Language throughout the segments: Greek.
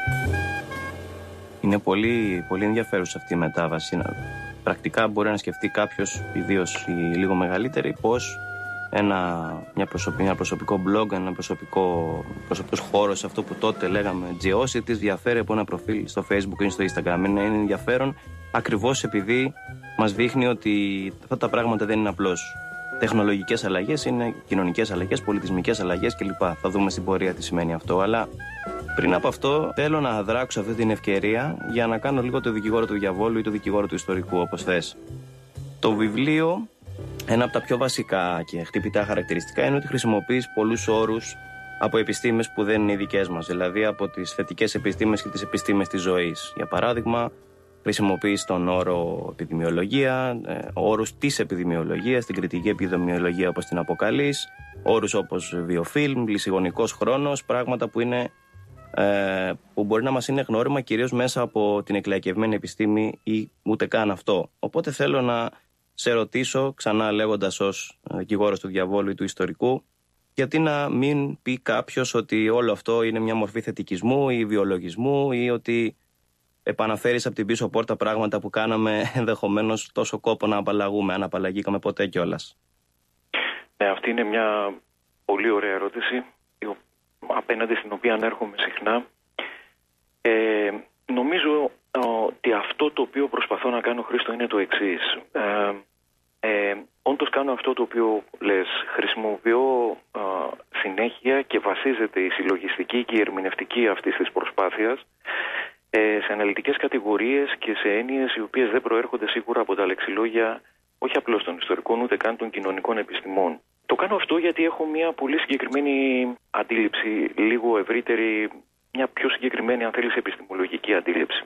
Είναι πολύ, πολύ ενδιαφέρουσα αυτή η μετάβαση. Πρακτικά μπορεί να σκεφτεί κάποιος, ιδίως οι λίγο μεγαλύτεροι, πως ένα προσωπικό blog, ένα προσωπικός χώρος, αυτό που τότε λέγαμε Geocities, διαφέρει από ένα προφίλ στο Facebook ή στο Instagram. Είναι ενδιαφέρον ακριβώς επειδή μας δείχνει ότι αυτά τα πράγματα δεν είναι απλώς τεχνολογικές αλλαγές, είναι κοινωνικές αλλαγές, πολιτισμικές αλλαγές κλπ. Θα δούμε στην πορεία τι σημαίνει αυτό. Αλλά πριν από αυτό, θέλω να δράξω αυτή την ευκαιρία για να κάνω λίγο το δικηγόρο του διαβόλου ή το δικηγόρο του ιστορικού, όπως θες. Το βιβλίο, ένα από τα πιο βασικά και χτυπητά χαρακτηριστικά είναι ότι χρησιμοποιεί πολλούς όρους από επιστήμες που δεν είναι οι δικές μας, δηλαδή από τις θετικές επιστήμες και τις επιστήμες της ζωής. Για παράδειγμα, χρησιμοποιείς τον όρο επιδημιολογία, όρους της επιδημιολογίας, την κριτική επιδημιολογία όπως την αποκαλείς, όρους όπως βιοφίλμ, λυσιγονικός χρόνος, πράγματα που μπορεί να μας είναι γνώριμα κυρίως μέσα από την εκλαϊκευμένη επιστήμη ή ούτε καν αυτό. Οπότε θέλω να σε ρωτήσω, ξανά λέγοντας ως δικηγόρος του διαβόλου ή του ιστορικού, γιατί να μην πει κάποιος ότι όλο αυτό είναι μια μορφή θετικισμού ή βιολογισμού ή ότι επαναφέρεις από την πίσω πόρτα πράγματα που κάναμε ενδεχομένως τόσο κόπο να απαλλαγούμε, αν απαλλαγήκαμε ποτέ κιόλας. Αυτή είναι μια πολύ ωραία ερώτηση, απέναντι στην οποία ανέρχομαι συχνά. Νομίζω ότι αυτό το οποίο προσπαθώ να κάνω, Χρήστο, είναι το εξής. Όντως κάνω αυτό το οποίο λες. Χρησιμοποιώ συνέχεια και βασίζεται η συλλογιστική και η ερμηνευτική αυτής της προσπάθειας σε αναλυτικές κατηγορίες και σε έννοιες οι οποίες δεν προέρχονται σίγουρα από τα λεξιλόγια όχι απλώς των ιστορικών ούτε καν των κοινωνικών επιστημών. Το κάνω αυτό γιατί έχω μια πολύ συγκεκριμένη αντίληψη, λίγο ευρύτερη, μια πιο συγκεκριμένη, αν θέλεις, επιστημολογική αντίληψη.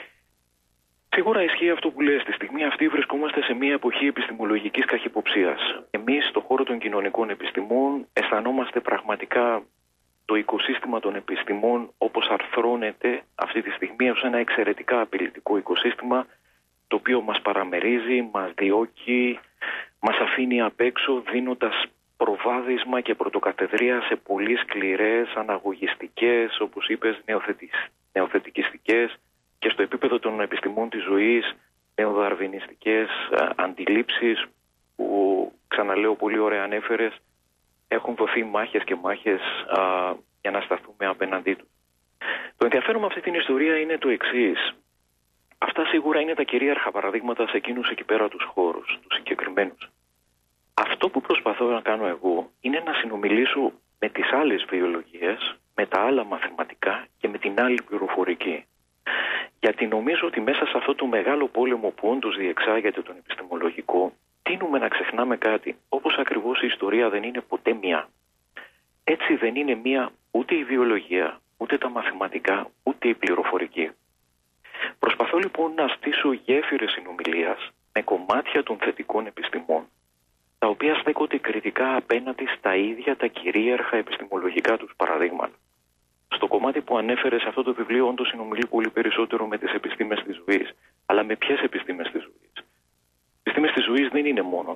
Σίγουρα ισχύει αυτό που λες. Στη στιγμή αυτή βρισκόμαστε σε μια εποχή επιστημολογικής καχυποψίας. Εμείς, στον χώρο των κοινωνικών επιστημών, αισθανόμαστε πραγματικά το οικοσύστημα των επιστημών όπως αρθρώνεται αυτή τη στιγμή ως ένα εξαιρετικά απειλητικό οικοσύστημα, το οποίο μας παραμερίζει, μας διώκει, μας αφήνει απ' έξω, δίνοντας προβάδισμα και πρωτοκατεδρία σε πολύ σκληρές, αναγωγιστικές, όπως είπες, νεοθετικιστικές και στο επίπεδο των επιστημών της ζωής, νεοδαρβινιστικές αντιλήψεις που, ξαναλέω, πολύ ωραία ανέφερες, έχουν δοθεί μάχες και μάχες για να σταθούμε απέναντί του. Το ενδιαφέρον με αυτή την ιστορία είναι το εξής. Αυτά σίγουρα είναι τα κυρίαρχα παραδείγματα σε εκείνους εκεί πέρα τους χώρους, τους συγκεκριμένους. Αυτό που προσπαθώ να κάνω εγώ είναι να συνομιλήσω με τις άλλες βιολογίες, με τα άλλα μαθηματικά και με την άλλη πληροφορική. Γιατί νομίζω ότι μέσα σε αυτό το μεγάλο πόλεμο που όντως διεξάγεται τον επιστημολογικό, τείνουμε να ξεχνάμε κάτι. Όπως ακριβώς η ιστορία δεν είναι ποτέ μία, έτσι δεν είναι μία ούτε η βιολογία, ούτε τα μαθηματικά, ούτε η πληροφορική. Προσπαθώ λοιπόν να στήσω γέφυρες συνομιλίας με κομμάτια των θετικών επιστημών, τα οποία στέκονται κριτικά απέναντι στα ίδια τα κυρίαρχα επιστημολογικά τους παραδείγματα. Στο κομμάτι που ανέφερε σε αυτό το βιβλίο, όντως συνομιλεί πολύ περισσότερο με τις επιστήμες της ζωής. Αλλά με ποιες επιστήμες της ζωής? Οι επιστήμες της ζωής δεν είναι μόνο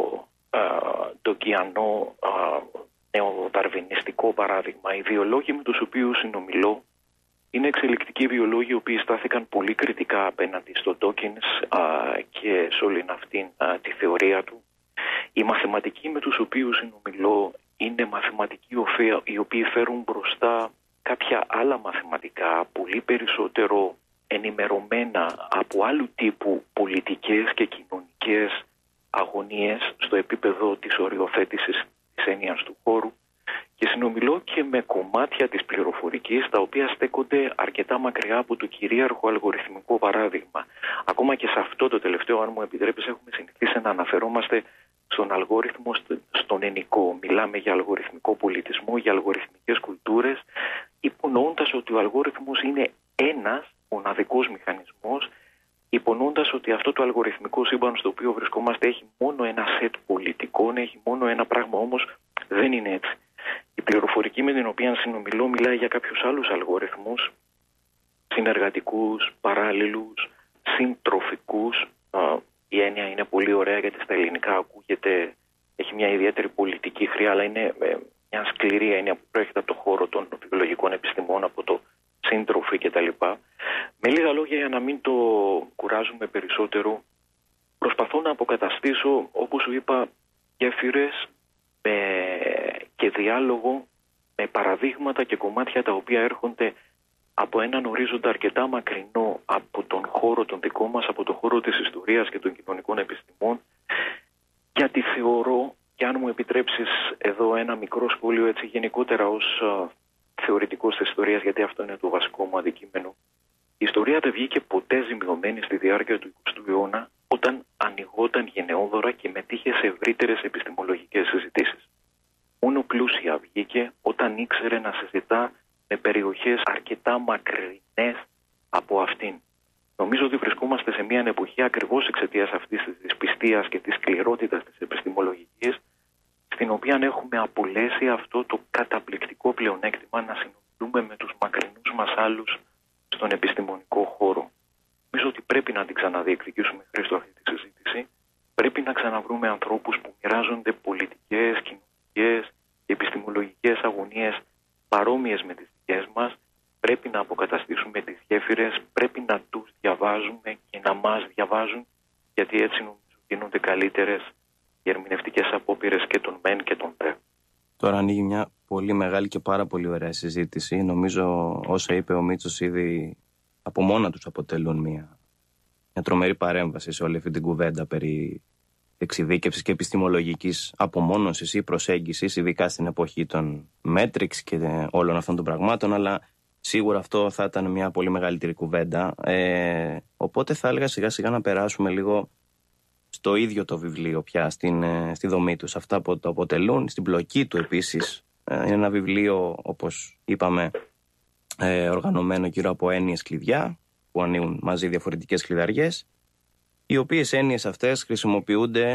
το κιανό νεοδαρβινιστικό παράδειγμα. Οι βιολόγοι με τους οποίους συνομιλώ είναι εξελικτικοί βιολόγοι οι οποίοι στάθηκαν πολύ κριτικά απέναντι στο Ντόκινς και σε όλη αυτήν τη θεωρία του. Οι μαθηματικοί με τους οποίους συνομιλώ είναι μαθηματικοί οι οποίοι φέρουν μπροστά κάποια άλλα μαθηματικά πολύ περισσότερο ενημερωμένα από άλλου τύπου πολιτικές και κοινωνικές αγωνίες στο επίπεδο της οριοθέτησης της έννοιας του χώρου, και συνομιλώ και με κομμάτια της πληροφορικής τα οποία στέκονται αρκετά μακριά από το κυρίαρχο αλγοριθμικό παράδειγμα. Ακόμα και σε αυτό το τελευταίο, αν μου επιτρέπεις, έχουμε συνηθίσει να αναφερόμαστε στον αλγόριθμο, στον ενικό. Μιλάμε για αλγοριθμικό πολιτισμό, για αλγοριθμικές κουλτούρες, υπονοώντας ότι ο αλγόριθμος είναι ένας μοναδικός μηχανισμός, υπονοώντας ότι αυτό το αλγοριθμικό σύμπαν στο οποίο βρισκόμαστε έχει μόνο ένα σετ πολιτικών, έχει μόνο ένα πράγμα, όμως δεν είναι έτσι. Η πληροφορική με την οποία συνομιλώ μιλάει για κάποιους άλλους αλγόριθμους, συνεργατικούς, παράλληλους, συντροφικούς. Η έννοια είναι πολύ ωραία γιατί στα ελληνικά ακούγεται, έχει μια ιδιαίτερη πολιτική χρειά, αλλά είναι μια σκληρή έννοια που προέρχεται από το χώρο των βιολογικών επιστημών, από το σύντροφοι κτλ. Με λίγα λόγια, για να μην το κουράζουμε περισσότερο, προσπαθώ να αποκαταστήσω, όπως σου είπα, γέφυρες και διάλογο με παραδείγματα και κομμάτια τα οποία έρχονται από έναν ορίζοντα αρκετά μακρινό από τον χώρο τον δικό μας, από τον χώρο της ιστορίας και των κοινωνικών επιστημών, γιατί θεωρώ, και αν μου επιτρέψεις εδώ ένα μικρό σχόλιο έτσι γενικότερα ως θεωρητικός της ιστορίας, γιατί αυτό είναι το βασικό μου αντικείμενο, η ιστορία δεν βγήκε ποτέ ζημιωμένη στη διάρκεια του 20ου αιώνα, όταν ανοιγόταν γενναιόδωρα και μετήχε σε ευρύτερες επιστημολογικές συζητήσεις. Μόνο πλούσια βγήκε όταν ήξερε να συζητά με περιοχές αρκετά μακρινές από αυτήν. Νομίζω ότι βρισκόμαστε σε μια εποχή, ακριβώς εξαιτίας αυτής της δυσπιστίας και της σκληρότητας της επιστημολογικής, στην οποία έχουμε απολέσει αυτό το καταπληκτικό πλεονέκτημα να συνομιλούμε με τους μακρινούς μας άλλους στον επιστημονικό χώρο. Νομίζω ότι πρέπει να την ξαναδιεκδικήσουμε, Χρήστο, αυτή τη συζήτηση. Πρέπει να ξαναβρούμε ανθρώπους που μοιράζονται πολιτικές, κοινωνικές και επιστημολογικές αγωνίες παρόμοιες με τις δικές μας. Πρέπει να αποκαταστήσουμε τις γέφυρες, πρέπει να τους διαβάζουμε και να μας διαβάζουν, γιατί έτσι νομίζω γίνονται καλύτερες οι ερμηνευτικές απόπειρες και των μεν και των δε. Τώρα ανοίγει μια πολύ μεγάλη και πάρα πολύ ωραία συζήτηση. Νομίζω όσα είπε ο Μίτσος ήδη από μόνα τους αποτελούν μια τρομερή παρέμβαση σε όλη αυτή την κουβέντα περί εξειδίκευσης και επιστημολογικής απομόνωσης ή προσέγγισης, ειδικά στην εποχή των Μέτριξ και όλων αυτών των πραγμάτων, αλλά σίγουρα αυτό θα ήταν μια πολύ μεγαλύτερη κουβέντα. Οπότε θα έλεγα σιγά σιγά να περάσουμε λίγο στο ίδιο το βιβλίο πια, στη δομή του, αυτά που το αποτελούν, στην πλοκή του επίσης. Είναι ένα βιβλίο, όπως είπαμε, οργανωμένο γύρω από έννοιες κλειδιά, που ανοίγουν μαζί διαφορετικές κλειδαριές, οι οποίες έννοιες αυτές χρησιμοποιούνται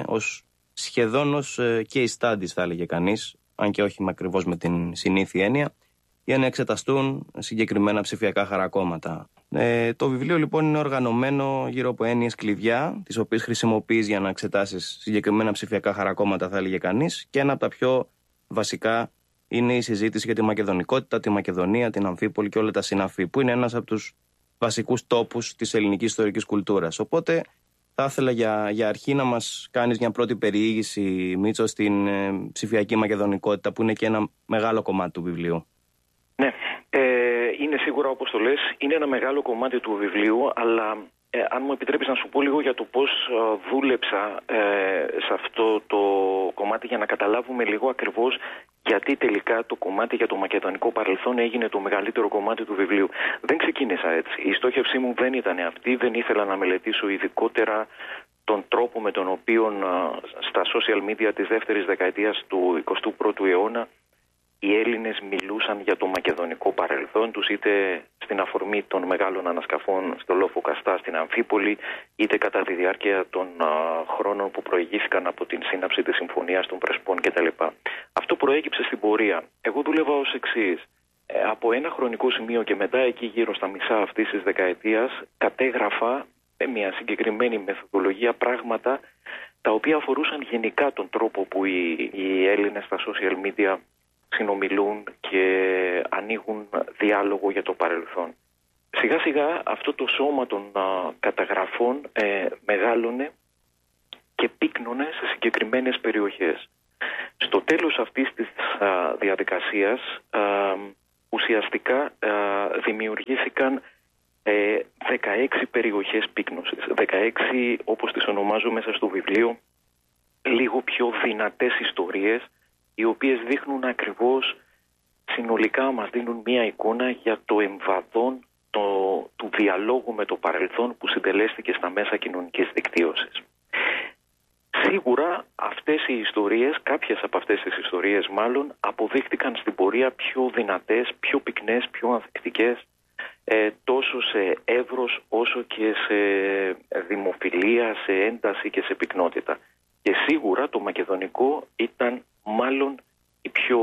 σχεδόν ως case studies, θα έλεγε κανείς, αν και όχι ακριβώς με την συνήθεια έννοια, για να εξεταστούν συγκεκριμένα ψηφιακά χαρακόμματα. Το βιβλίο λοιπόν είναι οργανωμένο γύρω από έννοιες κλειδιά, τις οποίες χρησιμοποιείς για να εξετάσεις συγκεκριμένα ψηφιακά χαρακόμματα, θα έλεγε κανείς, και ένα από τα πιο βασικά είναι η συζήτηση για τη μακεδονικότητα, τη Μακεδονία, την Αμφίπολη και όλα τα συναφή, που είναι ένας από τους βασικούς τόπους της ελληνικής ιστορικής κουλτούρας. Οπότε θα ήθελα για αρχή να μας κάνεις μια πρώτη περιήγηση, Μίτσο, στην ψηφιακή μακεδονικότητα, που είναι και ένα μεγάλο κομμάτι του βιβλίου. Ναι, είναι σίγουρα, όπως το λες, είναι ένα μεγάλο κομμάτι του βιβλίου, αλλά αν μου επιτρέπεις να σου πω λίγο για το πώς δούλεψα σε αυτό το κομμάτι, για να καταλάβουμε λίγο ακριβώς γιατί τελικά το κομμάτι για το μακεδονικό παρελθόν έγινε το μεγαλύτερο κομμάτι του βιβλίου. Δεν ξεκίνησα έτσι. Η στόχευσή μου δεν ήταν αυτή, δεν ήθελα να μελετήσω ειδικότερα τον τρόπο με τον οποίο στα social media της δεύτερης δεκαετίας του 21ου αιώνα οι Έλληνες μιλούσαν για το μακεδονικό παρελθόν τους, είτε στην αφορμή των μεγάλων ανασκαφών στο Λόφο Καστά στην Αμφίπολη, είτε κατά τη διάρκεια των χρόνων που προηγήθηκαν από την σύναψη της Συμφωνίας των Πρεσπών κτλ. Αυτό προέκυψε στην πορεία. Εγώ δούλευα ως εξής. Από ένα χρονικό σημείο και μετά, εκεί γύρω στα μισά αυτής της δεκαετίας, κατέγραφα με μια συγκεκριμένη μεθοδολογία πράγματα τα οποία αφορούσαν γενικά τον τρόπο που οι Έλληνες στα social media συνομιλούν και ανοίγουν διάλογο για το παρελθόν. Σιγά σιγά αυτό το σώμα των καταγραφών μεγάλωνε και πύκνωνε σε συγκεκριμένες περιοχές. Στο τέλος αυτής της διαδικασίας ουσιαστικά δημιουργήθηκαν 16 περιοχές πύκνωσης. 16, όπως τις ονομάζω μέσα στο βιβλίο, λίγο πιο δυνατές ιστορίες, οι οποίες δείχνουν ακριβώς, συνολικά μας δίνουν μία εικόνα για το εμβαδόν του διαλόγου με το παρελθόν που συντελέστηκε στα μέσα κοινωνικής δικτύωσης. Σίγουρα αυτές οι ιστορίες, κάποιες από αυτές τις ιστορίες μάλλον, αποδείχτηκαν στην πορεία πιο δυνατές, πιο πυκνές, πιο ανθεκτικές, τόσο σε εύρος όσο και σε δημοφιλία, σε ένταση και σε πυκνότητα. Και σίγουρα το μακεδονικό ήταν μάλλον η πιο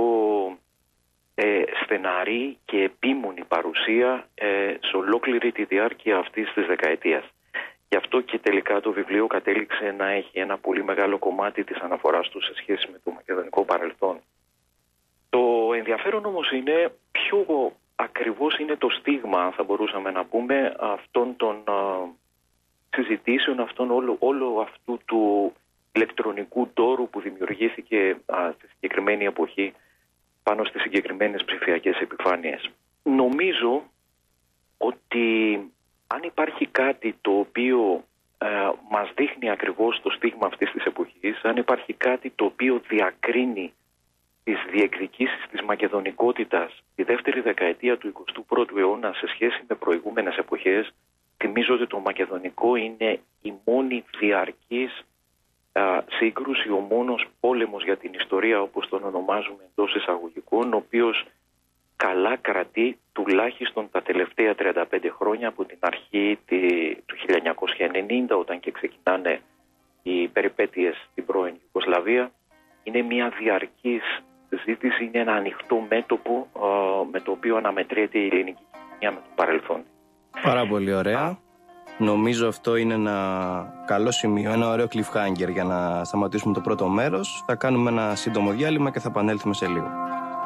στεναρή και επίμονη παρουσία σε ολόκληρη τη διάρκεια αυτής της δεκαετίας. Γι' αυτό και τελικά το βιβλίο κατέληξε να έχει ένα πολύ μεγάλο κομμάτι της αναφοράς του σε σχέση με το μακεδονικό παρελθόν. Το ενδιαφέρον όμως είναι ποιο ακριβώς είναι το στίγμα, θα μπορούσαμε να πούμε, αυτών των συζητήσεων, όλο αυτού του ηλεκτρονικού τόρου που δημιουργήθηκε στη συγκεκριμένη εποχή πάνω στις συγκεκριμένες ψηφιακές επιφάνειες. Νομίζω ότι αν υπάρχει κάτι το οποίο μας δείχνει ακριβώς το στίγμα αυτής της εποχής, αν υπάρχει κάτι το οποίο διακρίνει τις διεκδικήσεις της μακεδονικότητας τη δεύτερη δεκαετία του 21ου αιώνα σε σχέση με προηγούμενες εποχές, θυμίζω ότι το μακεδονικό είναι η μόνη διαρκής σύγκρουση, ο μόνος πόλεμος για την ιστορία, όπως τον ονομάζουμε εντός εισαγωγικών, ο οποίος καλά κρατεί τουλάχιστον τα τελευταία 35 χρόνια από την αρχή του 1990, όταν και ξεκινάνε οι περιπέτειες στην πρώην Ιουγκοσλαβία. Είναι μια διαρκής ζήτηση, είναι ένα ανοιχτό μέτωπο με το οποίο αναμετριέται η ελληνική κοινωνία με το παρελθόν. Πάρα πολύ ωραία. Νομίζω αυτό είναι ένα καλό σημείο, ένα ωραίο cliffhanger για να σταματήσουμε το πρώτο μέρος. Θα κάνουμε ένα σύντομο διάλειμμα και θα επανέλθουμε σε λίγο.